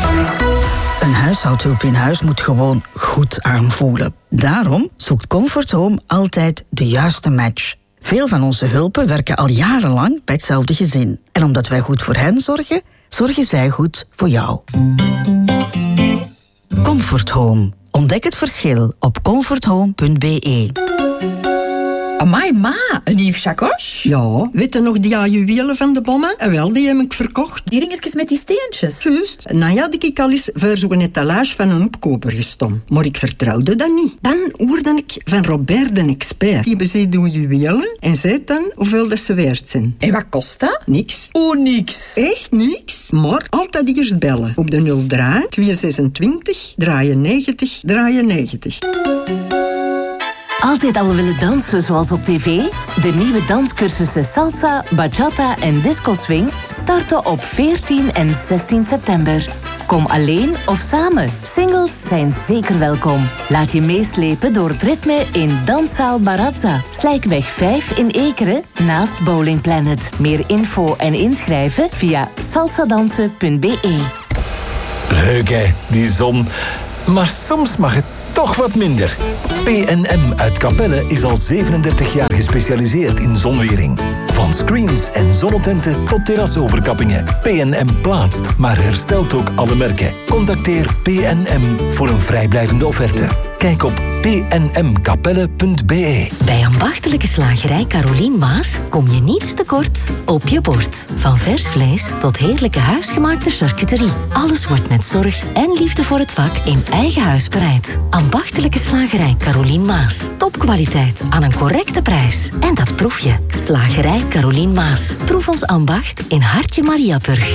Een huishoudhulp in huis moet gewoon goed aanvoelen. Daarom zoekt Comfort Home altijd de juiste match. Veel van onze hulpen werken al jarenlang bij hetzelfde gezin. En omdat wij goed voor hen zorgen, zorgen zij goed voor jou. Comfort Home. Ontdek het verschil op comforthome.be. Amai, ma, een nieuw chakos? Ja, weet je nog die juwelen van de bommen? En wel, die heb ik verkocht. Die ringetjes met die steentjes. Juist. Nou ja, ik al eens voor zo'n etalage van een opkoper gestaan. Maar ik vertrouwde dat niet. Dan hoorde ik van Robert de expert. Die bezit de juwelen en zei dan hoeveel dat ze waard zijn. En wat kost dat? Niks. Oh, niks. Echt niks. Maar altijd eerst bellen. Op de 03 226 93 93. Altijd al willen dansen zoals op tv? De nieuwe danscursussen Salsa, Bachata en Disco Swing starten op 14 en 16 september. Kom alleen of samen. Singles zijn zeker welkom. Laat je meeslepen door het ritme in Danszaal Barazza, Slijkweg 5 in Ekeren, naast Bowling Planet. Meer info en inschrijven via salsadansen.be. Leuk hè, die zon. Maar soms mag het toch wat minder. P&M uit Capelle is al 37 jaar gespecialiseerd in zonwering. Van screens en zonnetenten tot terrasoverkappingen. P&M plaatst, maar herstelt ook alle merken. Contacteer P&M voor een vrijblijvende offerte. Kijk op pnmcapelle.be. Bij ambachtelijke slagerij Carolien Maas kom je niets tekort op je bord. Van vers vlees tot heerlijke huisgemaakte charcuterie. Alles wordt met zorg en liefde voor het vak in eigen huis bereid. Ambachtelijke slagerij Carolien Maas. Topkwaliteit aan een correcte prijs. En dat proef je. Slagerij Carolien Maas. Proef ons ambacht in Hartje Mariaburg.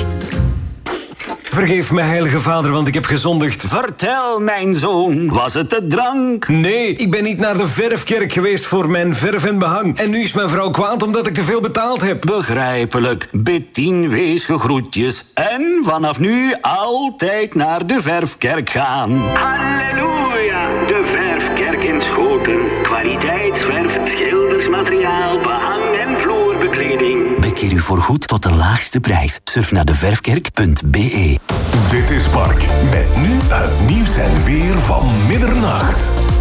Vergeef mij, heilige vader, want ik heb gezondigd. Vertel, mijn zoon, was het de drank? Nee, ik ben niet naar de verfkerk geweest voor mijn verf en behang. En nu is mijn vrouw kwaad omdat ik te veel betaald heb. Begrijpelijk. Bid 10 weesgegroetjes. En vanaf nu altijd naar de verfkerk gaan. Halleluja! De verfkerk in Schoten. Kwaliteitsverf, schildersmateriaal, behang en vloerbekleding. Bekeer u voorgoed tot de laagste prijs. Surf naar deverfkerk.be. Dit is Mark, met nu het nieuws en weer van middernacht.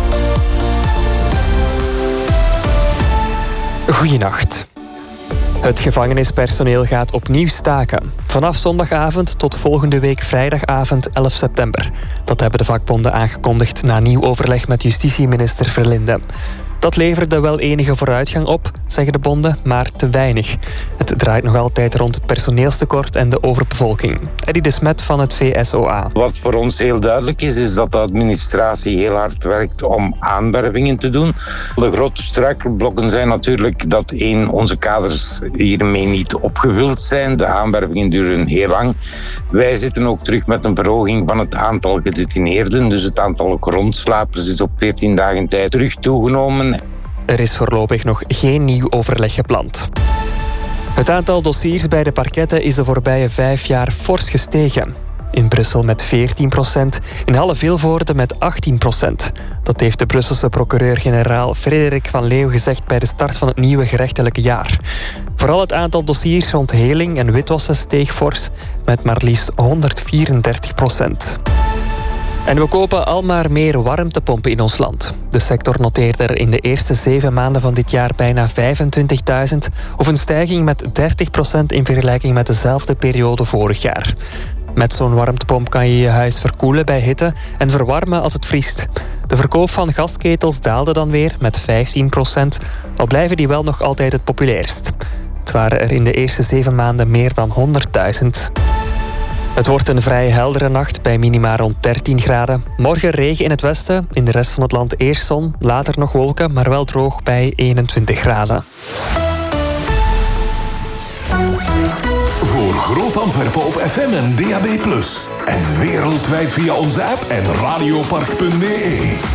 Goeienacht. Het gevangenispersoneel gaat opnieuw staken. Vanaf zondagavond tot volgende week vrijdagavond 11 september. Dat hebben de vakbonden aangekondigd na nieuw overleg met justitieminister Verlinde. Dat leverde wel enige vooruitgang op, zeggen de bonden, maar te weinig. Het draait nog altijd rond het personeelstekort en de overbevolking. Eddie de Smet van het VSOA. Wat voor ons heel duidelijk is dat de administratie heel hard werkt om aanwervingen te doen. De grote struikelblokken zijn natuurlijk dat onze kaders hiermee niet opgevuld zijn. De aanwervingen duren heel lang. Wij zitten ook terug met een verhoging van het aantal gedetineerden. Dus het aantal grondslapers is op 14 dagen tijd terug toegenomen. Er is voorlopig nog geen nieuw overleg gepland. Het aantal dossiers bij de parketten is de voorbije 5 jaar fors gestegen. In Brussel met 14%, in Halle-Vilvoorde met 18%. Dat heeft de Brusselse procureur-generaal Frederik van Leeuw gezegd bij de start van het nieuwe gerechtelijke jaar. Vooral het aantal dossiers rond heling en witwassen steeg fors met maar liefst 134%. En we kopen al maar meer warmtepompen in ons land. De sector noteerde er in de eerste 7 maanden van dit jaar bijna 25.000... of een stijging met 30% in vergelijking met dezelfde periode vorig jaar. Met zo'n warmtepomp kan je je huis verkoelen bij hitte en verwarmen als het vriest. De verkoop van gasketels daalde dan weer met 15%, al blijven die wel nog altijd het populairst. Het waren er in de eerste 7 maanden meer dan 100.000. Het wordt een vrij heldere nacht bij minima rond 13 graden. Morgen regen in het westen, in de rest van het land eerst zon, later nog wolken, maar wel droog bij 21 graden. Voor Groot Antwerpen op FM en DAB+. En wereldwijd via onze app en radiopark.be.